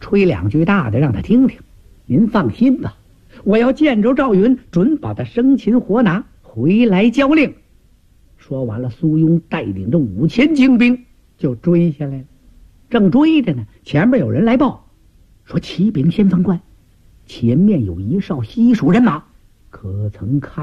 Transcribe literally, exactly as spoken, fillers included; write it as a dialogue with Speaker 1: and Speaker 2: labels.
Speaker 1: 吹两句大的让他听听。您放心吧，我要见着赵云，准把他生擒活拿，回来交令。说完了，苏庸带领着五千精兵就追下来了。正追着呢，前面有人来报，说启禀先锋官，前面有一哨西蜀人马，可曾看